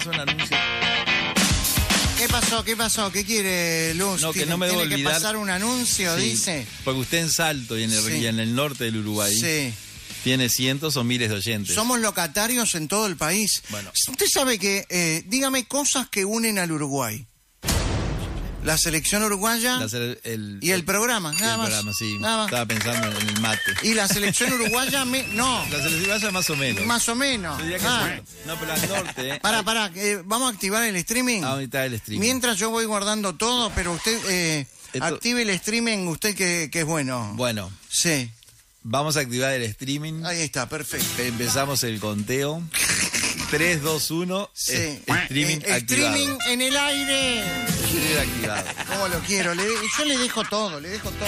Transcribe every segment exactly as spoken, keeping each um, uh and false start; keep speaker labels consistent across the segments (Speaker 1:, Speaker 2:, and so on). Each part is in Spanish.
Speaker 1: hacer un anuncio.
Speaker 2: ¿Qué pasó? ¿Qué pasó? ¿Qué quiere, Luz?
Speaker 1: No, que
Speaker 2: ¿Tiene,
Speaker 1: no me debo
Speaker 2: tiene
Speaker 1: olvidar.
Speaker 2: que pasar un anuncio,
Speaker 1: Sí,
Speaker 2: dice?
Speaker 1: porque usted en Salto y en el,
Speaker 2: Sí.
Speaker 1: y en el norte del Uruguay
Speaker 2: Sí.
Speaker 1: tiene cientos o miles de oyentes.
Speaker 2: Somos locatarios en todo el país.
Speaker 1: Bueno.
Speaker 2: Usted sabe que, eh, dígame cosas que unen al Uruguay. La selección uruguaya
Speaker 1: La sele- el,
Speaker 2: y el programa,
Speaker 1: y
Speaker 2: nada
Speaker 1: el
Speaker 2: más.
Speaker 1: programa, sí.
Speaker 2: Nada más.
Speaker 1: Estaba pensando en el mate.
Speaker 2: Y la selección uruguaya, me... no,
Speaker 1: La selección uruguaya más o menos.
Speaker 2: más o menos.
Speaker 1: Yo diría que
Speaker 2: Ah.
Speaker 1: sí. No, pero al norte. ¿eh?
Speaker 2: Pará, pará, eh, vamos a activar el streaming.
Speaker 1: Ah, ahorita el stream.
Speaker 2: Mientras yo voy guardando todo, pero usted eh,
Speaker 1: Esto-
Speaker 2: active el streaming, usted que, que es bueno.
Speaker 1: Bueno,
Speaker 2: Sí,
Speaker 1: vamos a activar el streaming.
Speaker 2: ahí está, perfecto.
Speaker 1: Empezamos el conteo. tres, dos, uno.
Speaker 2: Sí.
Speaker 1: eh, streaming
Speaker 2: Eh,
Speaker 1: activado.
Speaker 2: streaming en el aire.
Speaker 1: Streaming activado.
Speaker 2: ¿Cómo lo quiero? Le- yo le dejo todo, le dejo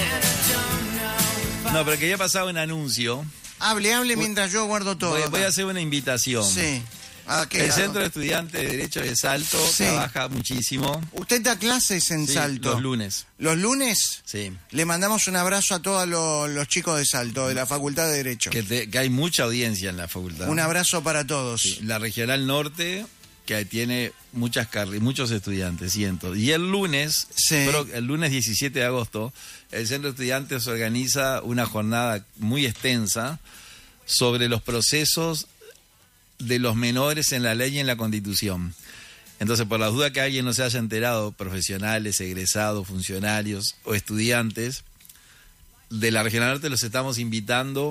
Speaker 2: todo.
Speaker 1: No, pero quería pasar un anuncio.
Speaker 2: Hable, hable mientras yo guardo todo.
Speaker 1: Voy,
Speaker 2: acá.
Speaker 1: voy a hacer una invitación.
Speaker 2: Sí. ¿A qué?
Speaker 1: El
Speaker 2: ¿A
Speaker 1: Centro de
Speaker 2: dónde?
Speaker 1: Estudiantes de Derecho de Salto
Speaker 2: Sí.
Speaker 1: trabaja muchísimo.
Speaker 2: Usted da clases en
Speaker 1: Sí,
Speaker 2: Salto.
Speaker 1: los lunes.
Speaker 2: ¿Los lunes?
Speaker 1: Sí.
Speaker 2: Le mandamos un abrazo a todos los, los chicos de Salto, de la Facultad de Derecho.
Speaker 1: Que, te- que hay mucha audiencia en la facultad.
Speaker 2: Un abrazo para todos.
Speaker 1: Sí, la Regional Norte, que tiene muchas carri- muchos estudiantes, cientos. Y el lunes,
Speaker 2: Sí.
Speaker 1: pero el lunes diecisiete de agosto, el Centro de Estudiantes organiza una jornada muy extensa sobre los procesos de los menores en la ley y en la Constitución. Entonces, por la duda que alguien no se haya enterado, profesionales, egresados, funcionarios o estudiantes de la Regional Norte, los estamos invitando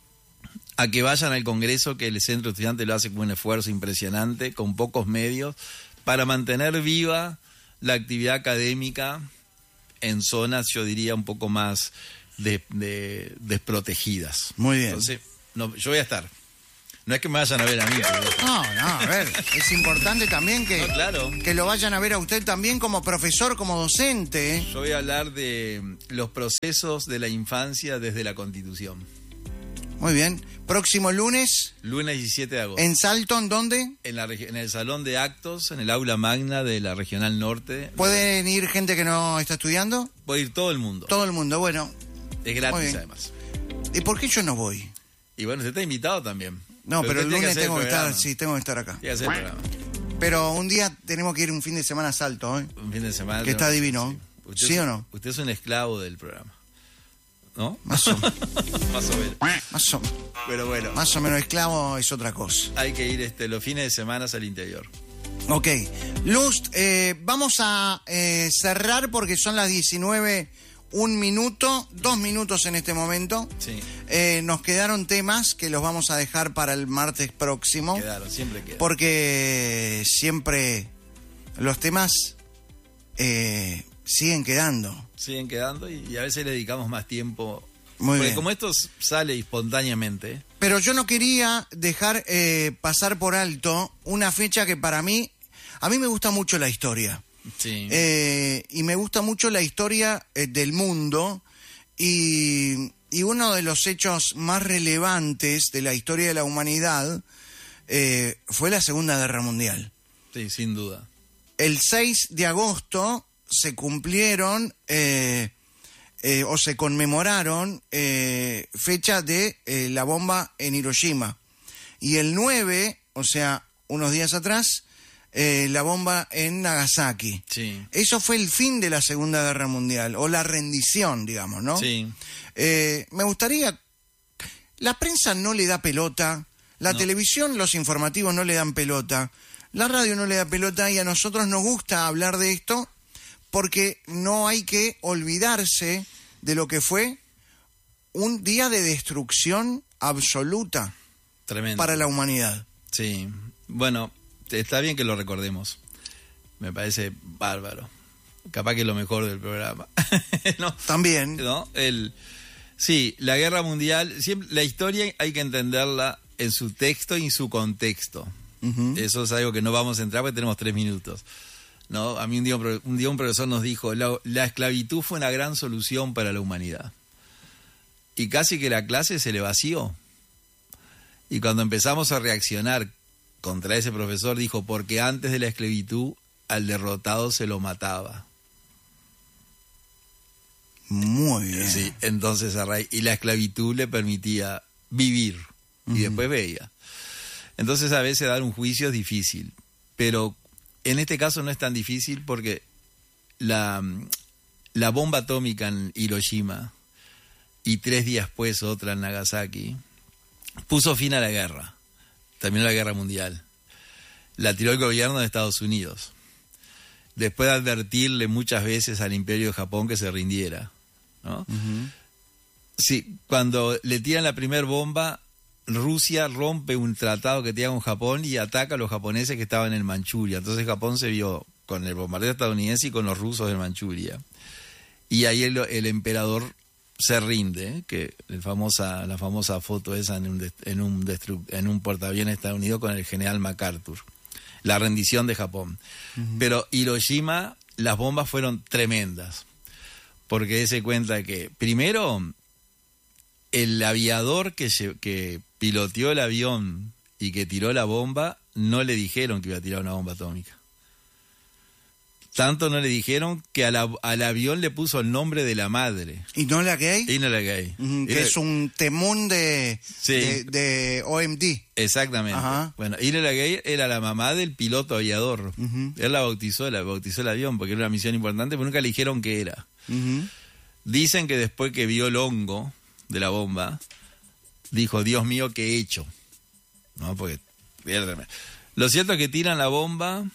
Speaker 1: a que vayan al Congreso, que el Centro Estudiante lo hace con un esfuerzo impresionante, con pocos medios, para mantener viva la actividad académica en zonas, yo diría, un poco más de- de- desprotegidas.
Speaker 2: Muy bien.
Speaker 1: Entonces, no, yo voy a estar. No es que me vayan a ver a mí, pero...
Speaker 2: No, no, a ver, es importante también que,
Speaker 1: No, claro.
Speaker 2: que lo vayan a ver a usted también como profesor, como docente. ¿eh?
Speaker 1: Yo voy a hablar de los procesos de la infancia desde la Constitución.
Speaker 2: Muy bien. Próximo lunes,
Speaker 1: Lunes diecisiete de agosto.
Speaker 2: en Salto, ¿en dónde?
Speaker 1: En, la, regi- en el salón de actos, en el aula magna de la Regional Norte.
Speaker 2: ¿Pueden ir gente que no está estudiando?
Speaker 1: Puede ir todo el mundo.
Speaker 2: Todo el mundo, bueno.
Speaker 1: Es
Speaker 2: Muy
Speaker 1: gratis,
Speaker 2: bien.
Speaker 1: además.
Speaker 2: ¿Y por qué yo no voy?
Speaker 1: Y bueno, usted está invitado también.
Speaker 2: No, pero, el
Speaker 1: usted tiene
Speaker 2: lunes
Speaker 1: hacer
Speaker 2: tengo que
Speaker 1: el
Speaker 2: estar,
Speaker 1: programa.
Speaker 2: sí, tengo que estar acá.
Speaker 1: Tiene que hacer el programa.
Speaker 2: Pero un día tenemos que ir un fin de semana a Salto, ¿eh?
Speaker 1: Un fin de semana.
Speaker 2: Que está divino.
Speaker 1: Usted
Speaker 2: ¿Sí
Speaker 1: es-
Speaker 2: o no?
Speaker 1: Usted es un esclavo del programa. ¿No?
Speaker 2: Más o,
Speaker 1: Más o menos.
Speaker 2: más o,
Speaker 1: Pero bueno,
Speaker 2: más o menos esclavo es otra cosa.
Speaker 1: hay que ir este, los fines de semana al interior.
Speaker 2: Ok. Luz, eh, vamos a eh, cerrar porque son las diecinueve, un minuto, dos minutos en este momento.
Speaker 1: Sí,
Speaker 2: Eh, nos quedaron temas que los vamos a dejar para el martes próximo.
Speaker 1: quedaron, siempre quedan.
Speaker 2: Porque siempre los temas eh, siguen quedando.
Speaker 1: Siguen quedando y, y a veces le dedicamos más tiempo.
Speaker 2: Muy
Speaker 1: Porque
Speaker 2: bien.
Speaker 1: como esto s- sale espontáneamente,
Speaker 2: Pero yo no quería dejar eh, pasar por alto una fecha que para mí, a mí me gusta mucho la historia.
Speaker 1: sí.
Speaker 2: Eh, y me gusta mucho la historia eh, del mundo y, y uno de los hechos más relevantes de la historia de la humanidad eh, fue la Segunda Guerra Mundial.
Speaker 1: sí, sin duda.
Speaker 2: El seis de agosto se cumplieron eh, eh, o se conmemoraron eh, fecha de eh, la bomba en Hiroshima. Y el nueve, o sea, unos días atrás, eh, la bomba en Nagasaki.
Speaker 1: Sí,
Speaker 2: Eso fue el fin de la Segunda Guerra Mundial, o la rendición, digamos, ¿no?
Speaker 1: sí.
Speaker 2: Eh, me gustaría... La prensa no le da pelota, la
Speaker 1: No.
Speaker 2: televisión, los informativos no le dan pelota, la radio no le da pelota y a nosotros nos gusta hablar de esto porque no hay que olvidarse de lo que fue un día de destrucción absoluta
Speaker 1: Tremendo.
Speaker 2: para la humanidad.
Speaker 1: Sí, bueno, está bien que lo recordemos. Me parece bárbaro. Capaz que es lo mejor del programa. ¿No?
Speaker 2: También,
Speaker 1: ¿No? El, sí, la guerra mundial, siempre, la historia hay que entenderla en su texto y en su contexto.
Speaker 2: ujú,
Speaker 1: Eso es algo que no vamos a entrar porque tenemos tres minutos. ¿No? A mí un día un, pro- un día un profesor nos dijo, la, la esclavitud fue una gran solución para la humanidad. Y casi que la clase se le vació. Y cuando empezamos a reaccionar contra ese profesor, dijo, porque antes de la esclavitud al derrotado se lo mataba.
Speaker 2: muy bien.
Speaker 1: Sí, entonces a raíz, y la esclavitud le permitía vivir y
Speaker 2: Ujú.
Speaker 1: después veía. Entonces a veces dar un juicio es difícil. pero en este caso no es tan difícil porque la, la bomba atómica en Hiroshima y tres días después otra en Nagasaki puso fin a la guerra, terminó la guerra mundial. La tiró el gobierno de Estados Unidos, después de advertirle muchas veces al Imperio de Japón que se rindiera, ¿no? Uh-huh. Sí, cuando le tiran la primera bomba, Rusia rompe un tratado que tenía con Japón y ataca a los japoneses que estaban en Manchuria. Entonces Japón se vio con el bombardeo estadounidense y con los rusos de Manchuria. Y ahí el, el emperador se rinde, que el famosa, la famosa foto esa en un, en un, destru, en un portaaviones estadounidense con el general MacArthur. La rendición de Japón. Uh-huh. Pero Hiroshima, las bombas fueron tremendas. Porque se cuenta que, primero, el aviador que, que piloteó el avión y que tiró la bomba, no le dijeron que iba a tirar una bomba atómica. Tanto no le dijeron que a la, al avión le puso el nombre de la madre.
Speaker 2: ¿Y no la Gay?
Speaker 1: Y no la Gay.
Speaker 2: Mm, que Era... es un temón de, sí. de, de O M D.
Speaker 1: Exactamente. Ajá. Bueno, Inola Gay era la mamá del piloto aviador. Uh-huh. Él la bautizó, la bautizó el avión porque era una misión importante, pero nunca le dijeron qué era. Uh-huh. Dicen que después que vio el hongo de la bomba, dijo, Dios mío, ¿qué he hecho? No, porque... Lo cierto es que tiran la bomba,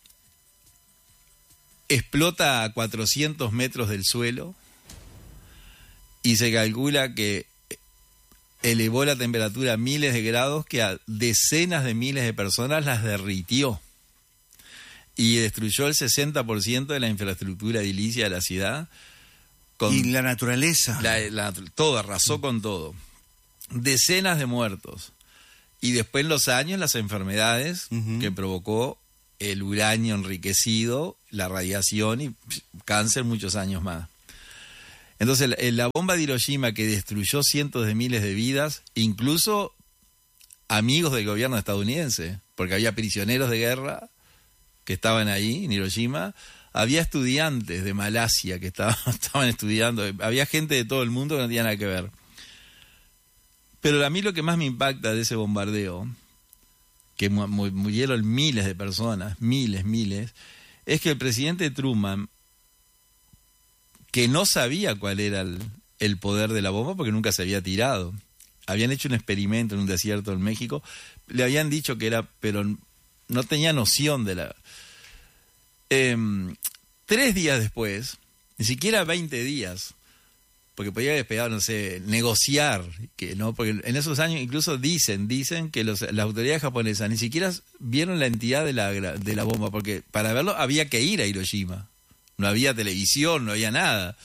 Speaker 1: explota a cuatrocientos metros del suelo y se calcula que elevó la temperatura a miles de grados que a decenas de miles de personas las derritió y destruyó el sesenta por ciento de la infraestructura edilicia de la ciudad. Con
Speaker 2: y la naturaleza.
Speaker 1: La, la, todo, arrasó con todo. Decenas de muertos. Y después en los años las enfermedades uh-huh. que provocó el uranio enriquecido, la radiación y cáncer muchos años más. Entonces la, la bomba de Hiroshima que destruyó cientos de miles de vidas, incluso amigos del gobierno estadounidense, porque había prisioneros de guerra que estaban ahí en Hiroshima, había estudiantes de Malasia que estaban, estaban estudiando, había gente de todo el mundo que no tenía nada que ver. Pero a mí lo que más me impacta de ese bombardeo, que mu- mu- murieron miles de personas, miles, miles, es que el presidente Truman, que no sabía cuál era el, el poder de la bomba porque nunca se había tirado, habían hecho un experimento en un desierto en México, le habían dicho que era, pero no tenía noción de la... Eh, tres días después, ni siquiera veinte días, porque podía haber esperado, no sé, negociar, que no, porque en esos años incluso dicen, dicen que los, las autoridades japonesas ni siquiera vieron la entidad de la, de la bomba, porque para verlo había que ir a Hiroshima, no había televisión, no había nada.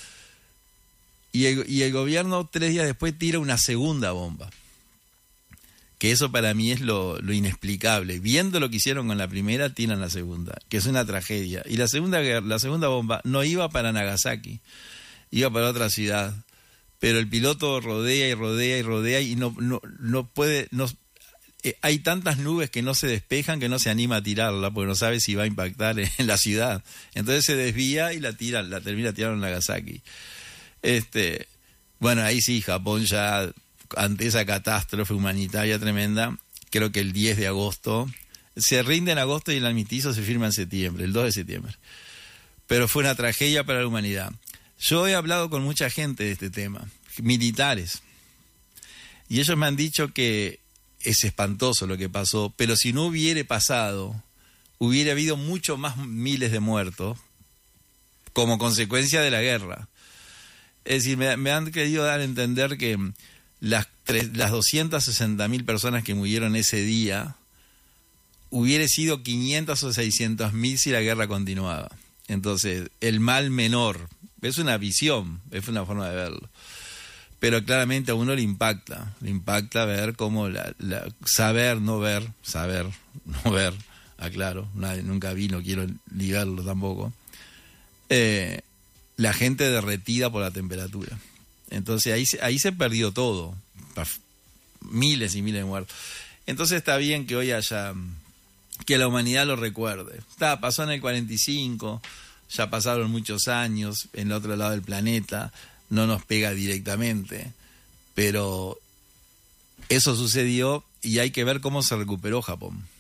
Speaker 1: Y el, y el gobierno tres días después tira una segunda bomba, que eso para mí es lo, lo inexplicable. Viendo lo que hicieron con la primera, tiran la segunda, que es una tragedia. Y la segunda, la segunda bomba no iba para Nagasaki, iba para otra ciudad, pero el piloto rodea y rodea y rodea y no no no puede, no, eh, hay tantas nubes que no se despejan que no se anima a tirarla porque no sabe si va a impactar en, en la ciudad. Entonces se desvía y la tira, la termina tirando en Nagasaki. Este, bueno, ahí sí, Japón ya, ante esa catástrofe humanitaria tremenda, creo que el diez de agosto, se rinde en agosto y el armisticio se firma en septiembre, el dos de septiembre. Pero fue una tragedia para la humanidad. Yo he hablado con mucha gente de este tema, militares, y ellos me han dicho que es espantoso lo que pasó, pero si no hubiera pasado, hubiera habido mucho más miles de muertos como consecuencia de la guerra. Es decir, me, me han querido dar a entender que las, tres, las doscientas sesenta mil personas que murieron ese día, hubiera sido quinientas o seiscientas mil si la guerra continuaba. Entonces, el mal menor... Es una visión, es una forma de verlo. Pero claramente a uno le impacta, le impacta ver cómo la, la, saber, no ver, saber, no ver, aclaro, nadie, nunca vi, no quiero ni verlo tampoco. Eh, la gente derretida por la temperatura. Entonces ahí, ahí se perdió todo, miles y miles de muertos. Entonces está bien que hoy haya, que la humanidad lo recuerde. Está, pasó en el cuarenta y cinco... Ya pasaron muchos años en el otro lado del planeta, no nos pega directamente, pero eso sucedió y hay que ver cómo se recuperó Japón.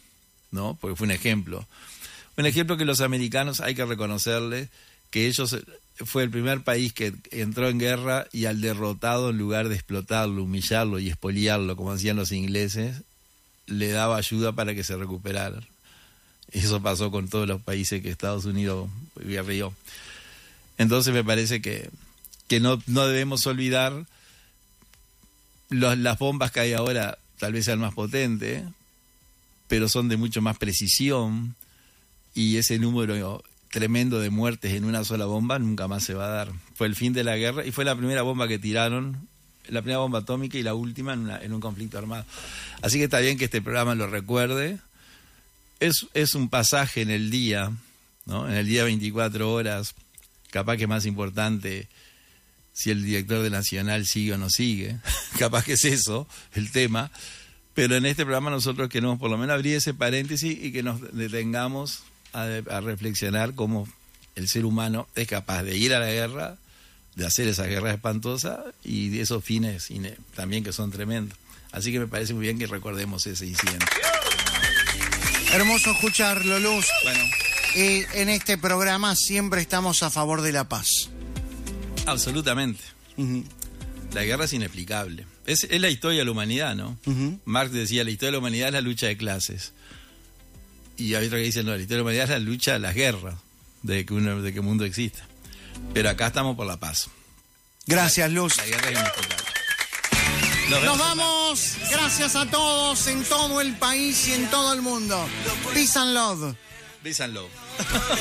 Speaker 1: ¿no? Porque fue un ejemplo. Un ejemplo que los americanos hay que reconocerle que ellos fue el primer país que entró en guerra y al derrotado, en lugar de explotarlo, humillarlo y expoliarlo, como hacían los ingleses, le daba ayuda para que se recuperara. Eso pasó con todos los países que Estados Unidos guerreó. Entonces me parece que, que no, no debemos olvidar los, las bombas que hay ahora, tal vez sean más potentes, pero son de mucho más precisión, y ese número tremendo de muertes en una sola bomba nunca más se va a dar. Fue el fin de la guerra y fue la primera bomba que tiraron, la primera bomba atómica y la última en, una, en un conflicto armado. Así que está bien que este programa lo recuerde. Es, es un pasaje en el día, ¿no? En el día veinticuatro horas, capaz que es más importante si el director de Nacional sigue o no sigue, capaz que es eso el tema, pero en este programa nosotros queremos por lo menos abrir ese paréntesis y que nos detengamos a, a reflexionar cómo el ser humano es capaz de ir a la guerra, de hacer esas guerras espantosas y de esos fines también que son tremendos. Así que me parece muy bien que recordemos ese incidente.
Speaker 2: Hermoso escucharlo, Luz.
Speaker 1: Bueno.
Speaker 2: Y en este programa siempre estamos a favor de la paz.
Speaker 1: Absolutamente.
Speaker 2: Uh-huh.
Speaker 1: La guerra es inexplicable. Es, es la historia de la humanidad, ¿no? Uh-huh. Marx decía, la historia de la humanidad es la lucha de clases. Y hay otro que dice, no, la historia de la humanidad es la lucha de las guerras, de que, uno, de que el mundo exista. Pero acá estamos por la paz.
Speaker 2: Gracias, Luz.
Speaker 1: La guerra es inexplicable.
Speaker 2: Nos, Nos vamos. Gracias a todos en todo el país y en todo el mundo. Peace and love.
Speaker 1: Peace and love.